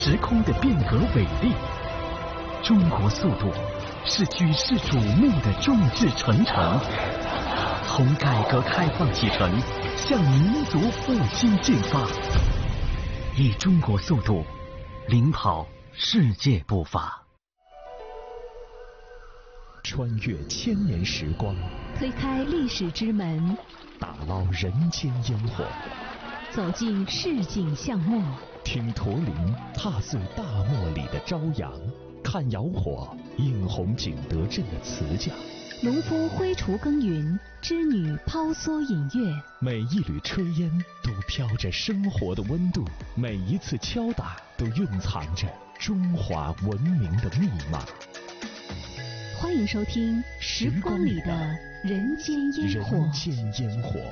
时空的变革伟力。中国速度是举世瞩目的众志成城，从改革开放启程，向民族复兴进发，以中国速度领跑世界步伐， 穿越千年时光， 推开历史之门， 打捞人间烟火， 走进市井巷陌， 听驼铃踏碎大漠里的朝阳，看窑火映红景德镇的瓷匠， 农夫挥锄耕耘，织女抛梭引乐， 每一缕炊烟都飘着生活的温度，每一次敲打都蕴藏着中华文明的密码。 欢迎收听《时光里的人间烟火》。 人间烟火。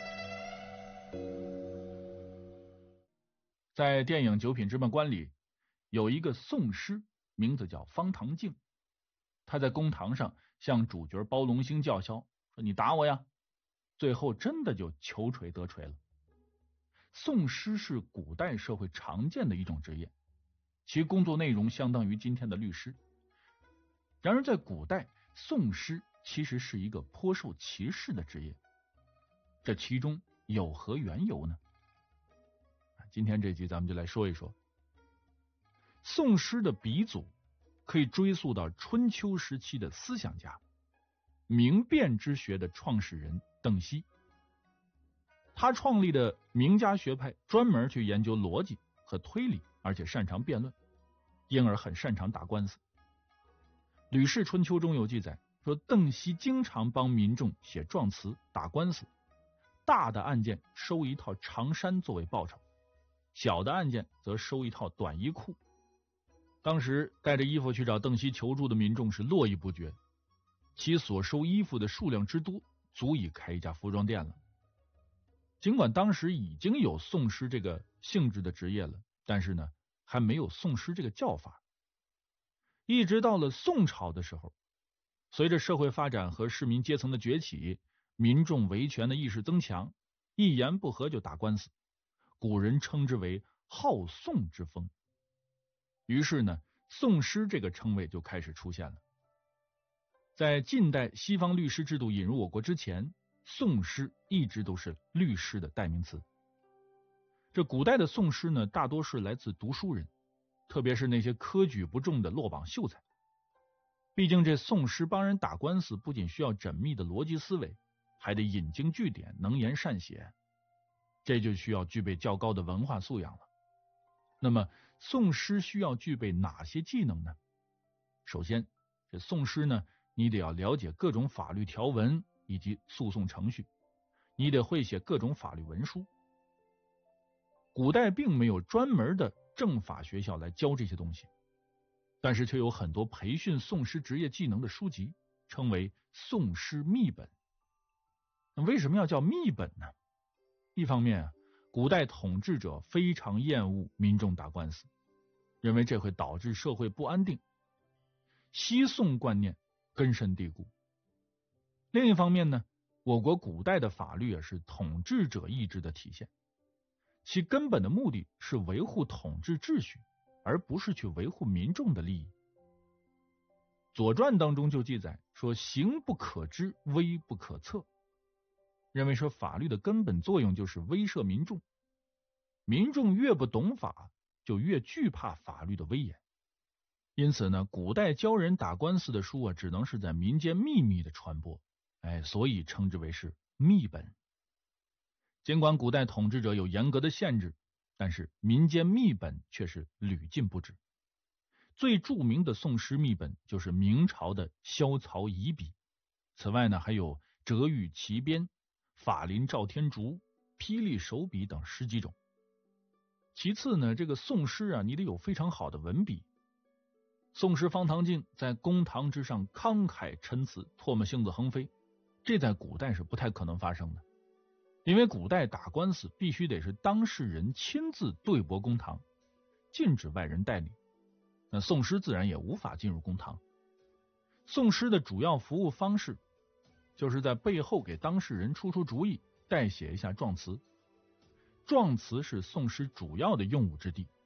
在电影《九品芝麻官》里，有一个宋师，名字叫方唐镜。他在公堂上向主角包龙星叫嚣，说你打我呀！最后真的就求锤得锤了。宋师是古代社会常见的一种职业，其工作内容相当于今天的律师。然而在古代，宋师其实是一个颇受歧视的职业，这其中有何缘由呢？今天这集咱们就来说一说。宋师的鼻祖可以追溯到春秋时期的思想家，明辨之学的创始人邓析。他创立的名家学派专门去研究逻辑和推理，而且擅长辩论，因而很擅长打官司。《吕氏春秋》中有记载说，邓析经常帮民众写状词打官司，大的案件收一套长衫作为报酬，小的案件则收一套短衣裤。当时带着衣服去找邓析求助的民众是络绎不绝，其所收衣服的数量之多，足以开一家服装店了。尽管当时已经有宋师这个性质的职业了，但是呢，还没有宋师这个叫法。一直到了宋朝的时候，随着社会发展和市民阶层的崛起，民众维权的意识增强，一言不合就打官司，古人称之为好讼之风。于是呢，宋师这个称谓就开始出现了。在近代西方律师制度引入我国之前，宋师一直都是律师的代名词。这古代的宋师呢，大多是来自读书人，特别是那些科举不中的落榜秀才。毕竟这宋师帮人打官司，不仅需要缜密的逻辑思维，还得引经据典，能言善写，这就需要具备较高的文化素养了。那么宋师需要具备哪些技能呢？首先，这宋师呢，你得要了解各种法律条文以及诉讼程序，你得会写各种法律文书。古代并没有专门的政法学校来教这些东西，但是却有很多培训宋师职业技能的书籍，称为宋师秘本。那为什么要叫秘本呢？一方面啊，古代统治者非常厌恶民众打官司，认为这会导致社会不安定，西宋观念根深蒂固。另一方面呢，我国古代的法律是统治者意志的体现，其根本的目的是维护统治秩序，而不是去维护民众的利益。左传当中就记载说，刑不可知，威不可测，认为说法律的根本作用就是威慑民众，民众越不懂法，就越惧怕法律的威严。因此呢，古代教人打官司的书啊，只能是在民间秘密的传播，所以称之为是秘本。尽管古代统治者有严格的限制，但是民间秘本却是屡禁不止。最著名的宋诗秘本就是明朝的萧曹遗笔，此外呢，还有折玉奇编、法林赵天竺、霹雳手笔等10几种。其次呢，这个宋诗啊，你得有非常好的文笔。宋诗方唐镜在公堂之上慷慨陈词，唾沫星子横飞，这在古代是不太可能发生的，因为古代打官司必须得是当事人亲自对簿公堂，禁止外人代理，那宋诗自然也无法进入公堂。宋诗的主要服务方式就是在背后给当事人出主意，代写一下状词。状词是宋诗主要的用武之地，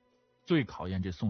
最考验这宋